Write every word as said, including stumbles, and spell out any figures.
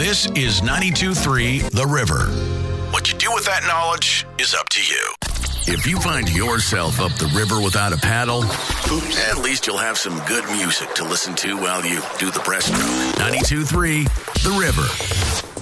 This is ninety-two point three The River. What you do with that knowledge is up to you. If you find yourself up the river without a paddle, at least you'll have some good music to listen to while you do the breaststroke. ninety-two point three The River.